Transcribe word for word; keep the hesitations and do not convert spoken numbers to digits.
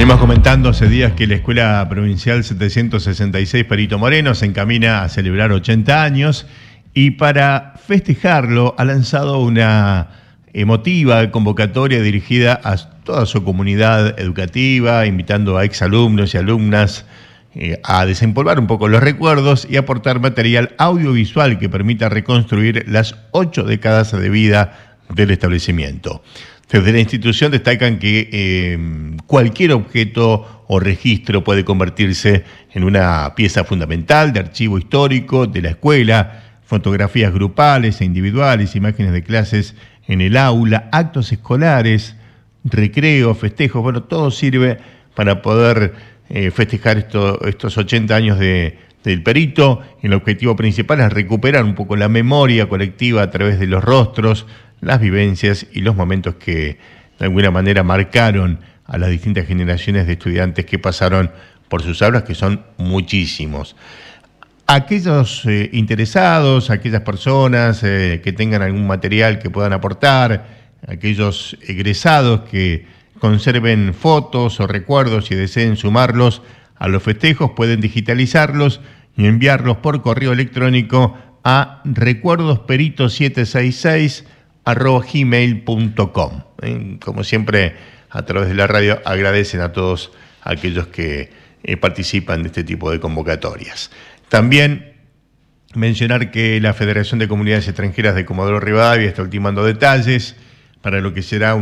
Venimos comentando hace días que la Escuela Provincial setecientos sesenta y seis Perito Moreno se encamina a celebrar ochenta años y para festejarlo ha lanzado una emotiva convocatoria dirigida a toda su comunidad educativa, invitando a exalumnos y alumnas eh, a desempolvar un poco los recuerdos y aportar material audiovisual que permita reconstruir las ocho décadas de vida del establecimiento. Desde la institución destacan que eh, cualquier objeto o registro puede convertirse en una pieza fundamental de archivo histórico de la escuela, fotografías grupales e individuales, imágenes de clases en el aula, actos escolares, recreos, festejos, bueno, todo sirve para poder eh, festejar esto, estos ochenta años de, del Perito. El objetivo principal es recuperar un poco la memoria colectiva a través de los rostros, las vivencias y los momentos que de alguna manera marcaron a las distintas generaciones de estudiantes que pasaron por sus aulas, que son muchísimos. Aquellos eh, interesados, aquellas personas eh, que tengan algún material que puedan aportar, aquellos egresados que conserven fotos o recuerdos y deseen sumarlos a los festejos, pueden digitalizarlos y enviarlos por correo electrónico a recuerdosperito setecientos sesenta y seis arroba gmail punto com. ¿Eh? Como siempre, a través de la radio agradecen a todos aquellos que eh, participan de este tipo de convocatorias. También mencionar que la Federación de Comunidades Extranjeras de Comodoro Rivadavia está ultimando detalles para lo que será un